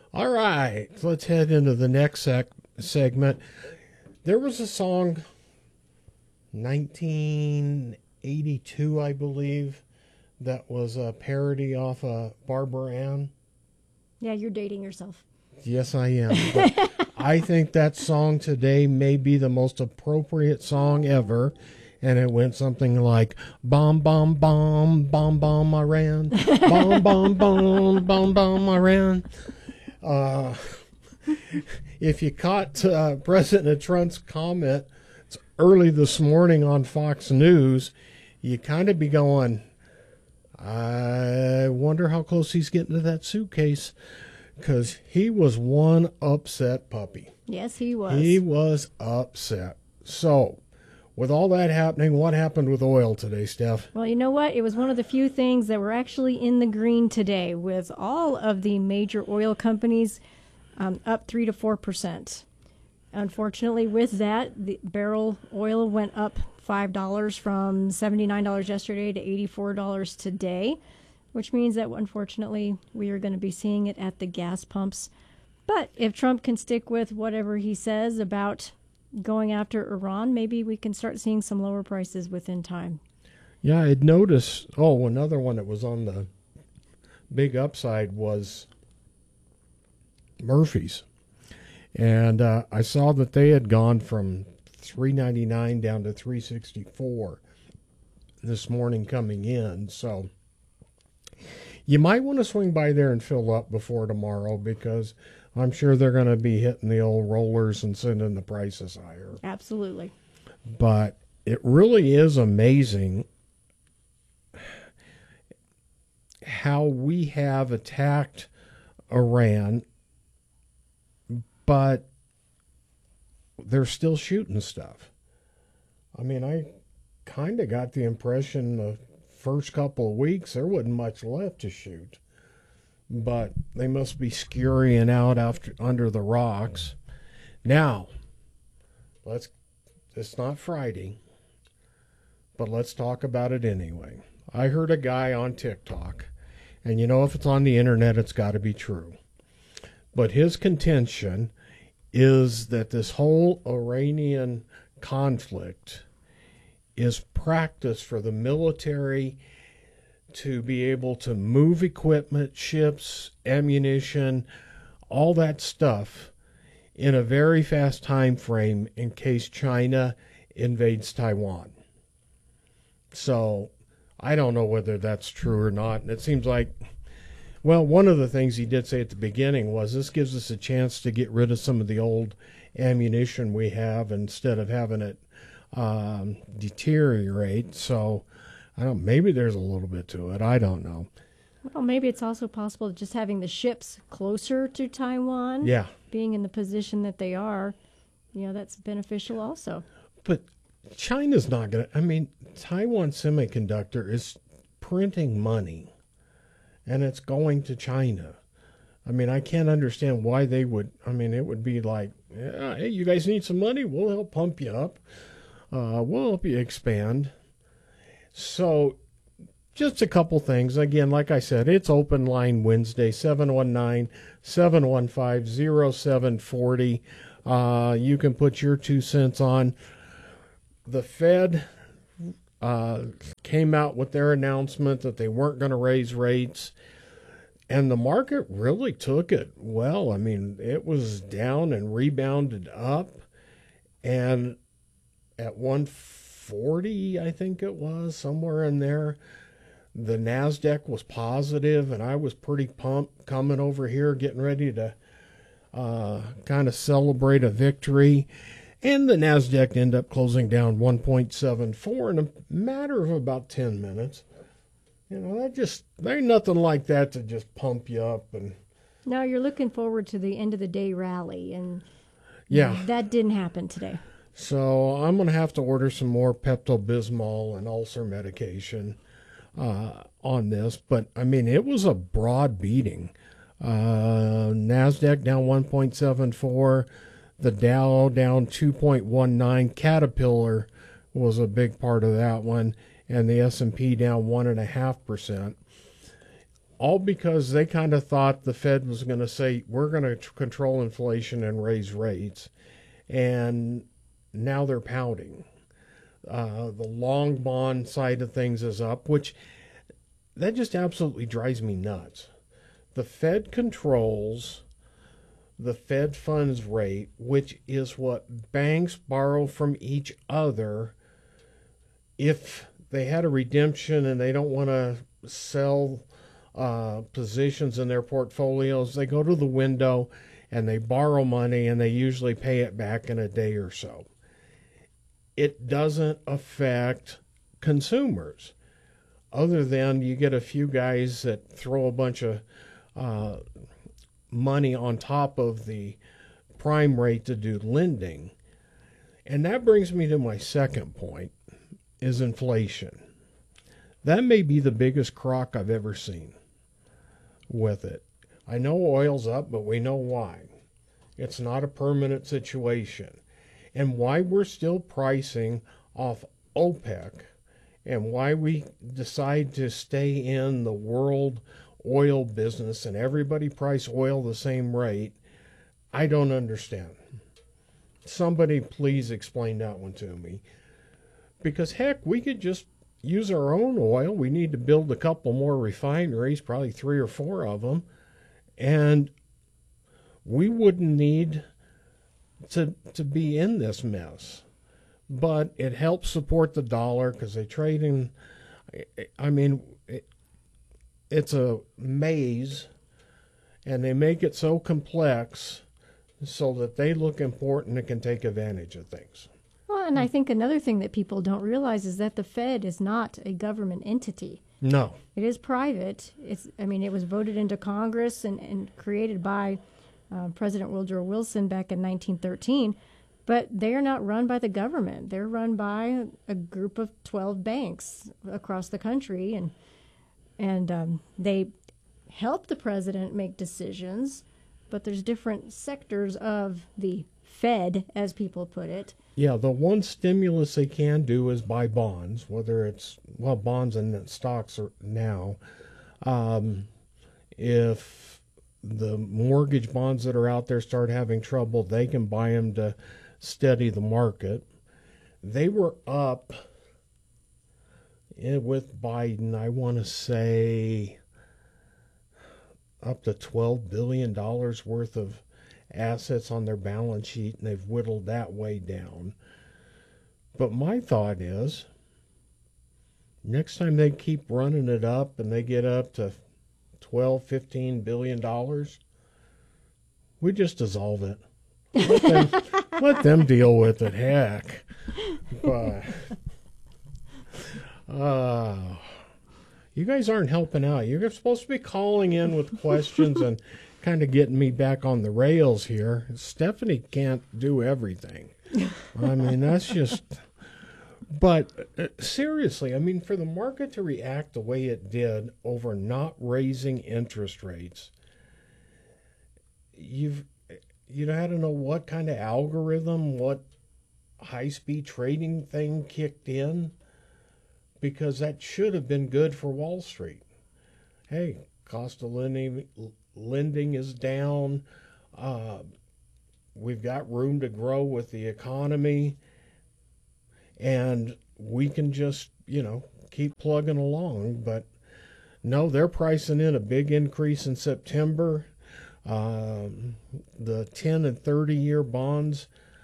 All right, let's head into the next segment. There was a song, 1982, I believe, that was a parody off of Barbara Ann. Yeah, you're dating yourself. Yes, I am. But I think that song today may be the most appropriate song ever. And it went something like, bomb, bomb, bomb, bomb, bomb, Iran. Bomb, bomb, bomb, bomb, bomb, Iran. If you caught President Trump's comment early this morning on Fox News, you kind of be going, I wonder how close he's getting to that suitcase, because he was one upset puppy. Yes, he was. He was upset. So, with all that happening, what happened with oil today, Steph? Well, you know what? It was one of the few things that were actually in the green today, with all of the major oil companies up 3 to 4%. Unfortunately, with that, the barrel oil went up $5 from $79 yesterday to $84 today, which means that, unfortunately, we are going to be seeing it at the gas pumps. But if Trump can stick with whatever he says about going after Iran, maybe we can start seeing some lower prices within time. Yeah, I'd noticed. Oh, another one that was on the big upside was Murphy's. And I saw that they had gone from $3.99 down to $3.64 this morning coming in. So you might want to swing by there and fill up before tomorrow, because I'm sure they're going to be hitting the old rollers and sending the prices higher. Absolutely. But it really is amazing how we have attacked Iran, but they're still shooting stuff. I mean, I kind of got the impression the first couple of weeks there wasn't much left to shoot. But they must be scurrying out under the rocks. Now, it's not Friday, but let's talk about it anyway. I heard a guy on TikTok, and if it's on the internet, it's got to be true. But his contention is that this whole Iranian conflict is practice for the military to be able to move equipment, ships, ammunition, all that stuff in a very fast time frame in case China invades Taiwan. So I don't know whether that's true or not. And it seems like, well, one of the things he did say at the beginning was this gives us a chance to get rid of some of the old ammunition we have instead of having it deteriorate. So I don't. Maybe there's a little bit to it. I don't know. Well, maybe it's also possible just having the ships closer to Taiwan. Yeah. Being in the position that they are, that's beneficial also. But China's not going to. I mean, Taiwan Semiconductor is printing money, and it's going to China. I mean, I can't understand why they would. I mean, it would be like, yeah, hey, you guys need some money? We'll help pump you up. We'll help you expand. So, just a couple things. Again, like I said, it's open line Wednesday, 719-715-0740. You can put your 2 cents on. The Fed came out with their announcement that they weren't going to raise rates, and the market really took it well. I mean, it was down and rebounded up, and at 140, I think it was, somewhere in there, the NASDAQ was positive, and I was pretty pumped coming over here, getting ready to kind of celebrate a victory. And the NASDAQ ended up closing down 1.74 in a matter of about 10 minutes. There ain't nothing like that to just pump you up. And now you're looking forward to the end of the day rally, and yeah, that didn't happen today. So I'm going to have to order some more Pepto-Bismol and ulcer medication on this. But, I mean, it was a broad beating. NASDAQ down 1.74, the Dow down 2.19, Caterpillar was a big part of that one, and the S&P down 1.5%. all because they kind of thought the Fed was going to say, we're going to control inflation and raise rates. And now they're pouting. The long bond side of things is up, which that just absolutely drives me nuts. The Fed controls the Fed funds rate, which is what banks borrow from each other if they had a redemption and they don't want to sell positions in their portfolios. They go to the window and they borrow money, and they usually pay it back in a day or so. It doesn't affect consumers, other than you get a few guys that throw a bunch of money on top of the prime rate to do lending. And that brings me to my second point, is inflation. That may be the biggest crock I've ever seen with it. I know oil's up, but we know why. It's not a permanent situation. And why we're still pricing off OPEC, and why we decide to stay in the world oil business and everybody price oil the same rate, I don't understand. Somebody please explain that one to me. Because heck, we could just use our own oil. We need to build a couple more refineries, probably 3 or 4 of them, and we wouldn't need to be in this mess. But it helps support the dollar because they trade in, I mean, it's a maze, and they make it so complex so that they look important and can take advantage of things. Well, and I think another thing that people don't realize is that the Fed is not a government entity. No. It is private. It was voted into Congress and created by President Woodrow Wilson back in 1913. But they are not run by the government. They're run by a group of 12 banks across the country, and they help the president make decisions, but there's different sectors of the Fed, as people put it. Yeah, the one stimulus they can do is buy bonds, whether it's, well, bonds and stocks are now. If the mortgage bonds that are out there start having trouble, they can buy them to steady the market. They were up with Biden, I want to say, up to $12 billion worth of assets on their balance sheet, and they've whittled that way down. But my thought is, next time they keep running it up and they get up to $12-15 billion, we just dissolve it. Let them deal with it. Heck. But you guys aren't helping out. You're supposed to be calling in with questions and kind of getting me back on the rails here. Stephanie can't do everything. I mean, that's just... But seriously, I mean, for the market to react the way it did over not raising interest rates, you had to know what kind of algorithm, what high-speed trading thing kicked in, because that should have been good for Wall Street. Hey, cost of lending is down. We've got room to grow with the economy, and we can just, keep plugging along. But no, they're pricing in a big increase in September. The 10 and 30-year bonds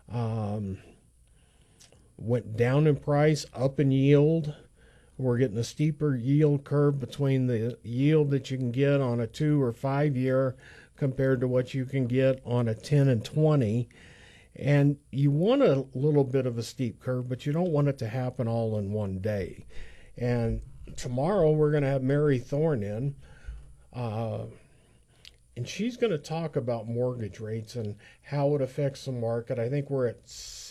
went down in price, up in yield. We're getting a steeper yield curve between the yield that you can get on a 2 or 5 year compared to what you can get on a 10 and 20. And you want a little bit of a steep curve, but you don't want it to happen all in one day. And tomorrow we're going to have Mary Thorne in, and she's going to talk about mortgage rates and how it affects the market. I think we're at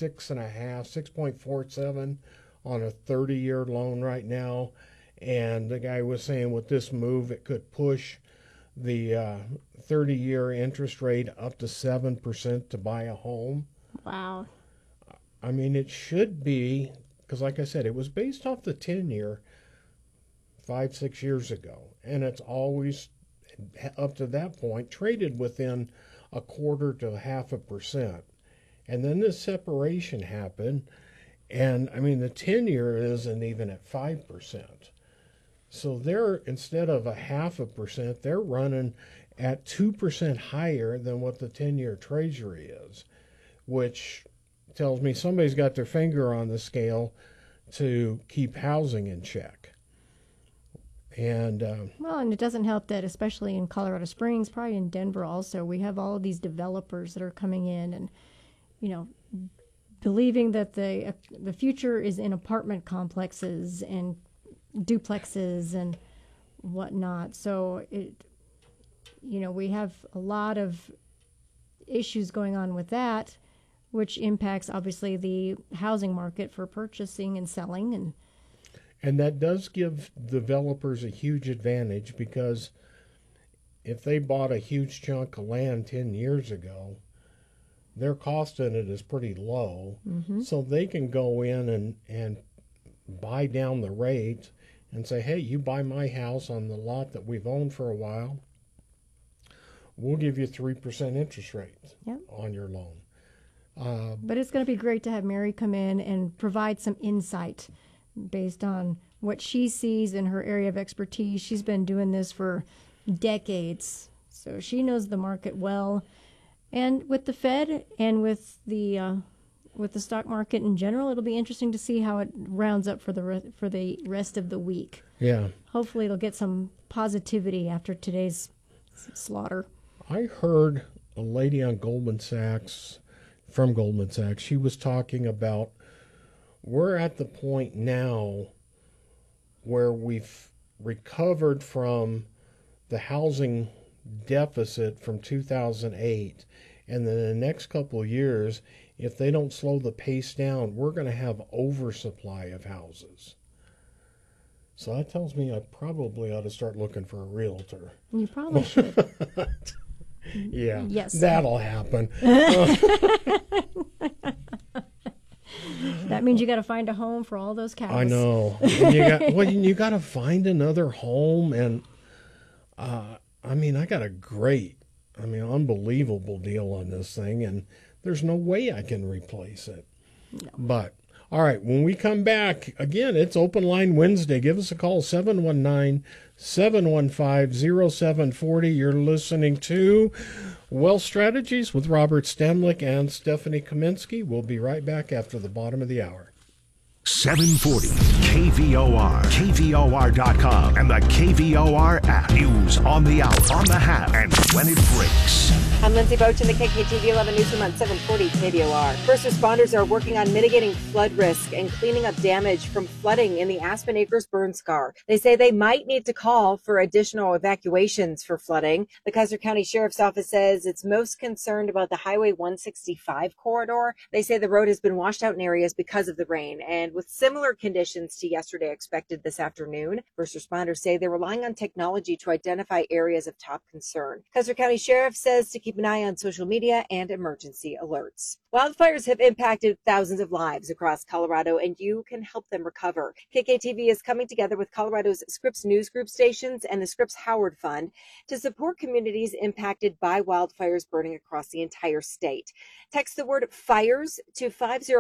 6.47 on a 30-year loan right now. And the guy was saying with this move, it could push the 30-year interest rate up to 7% to buy a home. Wow. I mean, it should be, because like I said, it was based off the 10-year. 5-6 years ago, and it's always, up to that point, traded within 1/4 to 0.5%. And then this separation happened, and I mean, the 10-year isn't even at 5%. So they're, instead of 0.5%, they're running at 2% higher than what the 10-year Treasury is, which tells me somebody's got their finger on the scale to keep housing in check. And well, and it doesn't help that, especially in Colorado Springs, probably in Denver also, we have all of these developers that are coming in and, you know, believing that the future is in apartment complexes and duplexes and whatnot. So we have a lot of issues going on with that, which impacts obviously the housing market for purchasing and selling. And that does give developers a huge advantage, because if they bought a huge chunk of land 10 years ago, their cost in it is pretty low. Mm-hmm. So they can go in and buy down the rate and say, hey, you buy my house on the lot that we've owned for a while, we'll give you 3% interest rate on your loan. But it's going to be great to have Mary come in and provide some insight based on what she sees in her area of expertise. She's been doing this for decades, so she knows the market well. And with the Fed and with the stock market in general, it'll be interesting to see how it rounds up for the rest of the week. Yeah. Hopefully it'll get some positivity after today's slaughter. I heard a lady on Goldman Sachs, she was talking about, we're at the point now where we've recovered from the housing deficit from 2008, and then in the next couple of years, if they don't slow the pace down, we're going to have oversupply of houses. So that tells me I probably ought to start looking for a realtor. You probably should. Yeah, yes, that'll happen. That means you got to find a home for all those cows. I know. And you got to find another home, and I mean, I got unbelievable deal on this thing, and there's no way I can replace it. No. But all right, when we come back, again, it's Open Line Wednesday. Give us a call, 719-715-0740. You're listening to Wealth Strategies with Robert Stemlich and Stephanie Kaminsky. We'll be right back after the bottom of the hour. 740 KVOR, KVOR.com, and the KVOR app. News on the hour, on the hat, and when it breaks. I'm Lindsay Boach in the KKTV 11 Newsroom on 740 KVOR. First responders are working on mitigating flood risk and cleaning up damage from flooding in the Aspen Acres burn scar. They say they might need to call for additional evacuations for flooding. The Custer County Sheriff's Office says it's most concerned about the Highway 165 corridor. They say the road has been washed out in areas because of the rain, and with similar conditions to yesterday expected this afternoon. First responders say they're relying on technology to identify areas of top concern. Custer County Sheriff says to keep an eye on social media and emergency alerts. Wildfires have impacted thousands of lives across Colorado, and you can help them recover. KKTV is coming together with Colorado's Scripps News Group stations and the Scripps Howard Fund to support communities impacted by wildfires burning across the entire state. Text the word FIRES to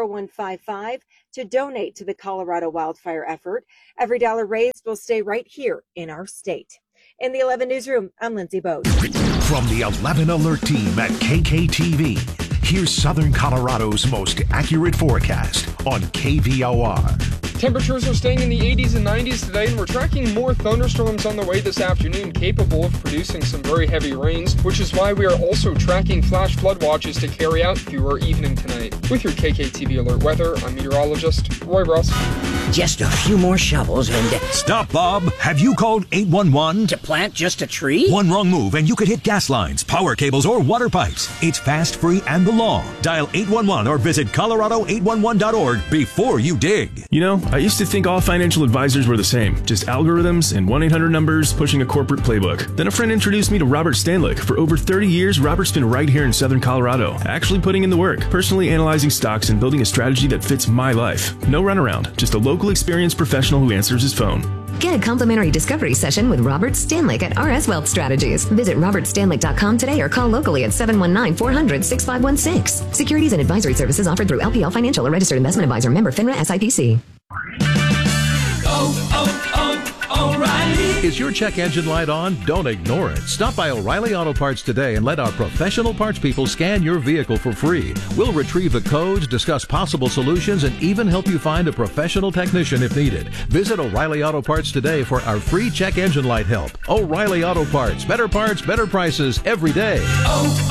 50155 to donate to the Colorado wildfire effort. Every dollar raised will stay right here in our state. In the 11 Newsroom, I'm Lindsay Boat. From the 11 Alert Team at KKTV, here's Southern Colorado's most accurate forecast on KVOR. Temperatures are staying in the 80s and 90s today, and we're tracking more thunderstorms on the way this afternoon, capable of producing some very heavy rains, which is why we are also tracking flash flood watches to carry out through our evening tonight. With your KKTV Alert Weather, I'm meteorologist Roy Russ. Just a few more shovels and... Stop, Bob. Have you called 811? To plant just a tree? One wrong move and you could hit gas lines, power cables, or water pipes. It's fast, free, and the law. Dial 811 or visit colorado811.org before you dig. You know, I used to think all financial advisors were the same. Just algorithms and 1-800 numbers pushing a corporate playbook. Then a friend introduced me to Robert Stanlick. For over 30 years, Robert's been right here in Southern Colorado, actually putting in the work, personally analyzing stocks and building a strategy that fits my life. No runaround, just a local experienced professional who answers his phone. Get a complimentary discovery session with Robert Stanlick at RS Wealth Strategies. Visit robertstanlick.com today or call locally at 719-400-6516. Securities and advisory services offered through LPL Financial, a registered investment advisor, member FINRA SIPC. O'Reilly. Is your check engine light on? Don't ignore it. Stop by O'Reilly Auto Parts today and let our professional parts people scan your vehicle for free. We'll retrieve the codes, discuss possible solutions, and even help you find a professional technician if needed. Visit O'Reilly Auto Parts today for our free check engine light help. O'Reilly Auto Parts. Better prices every day.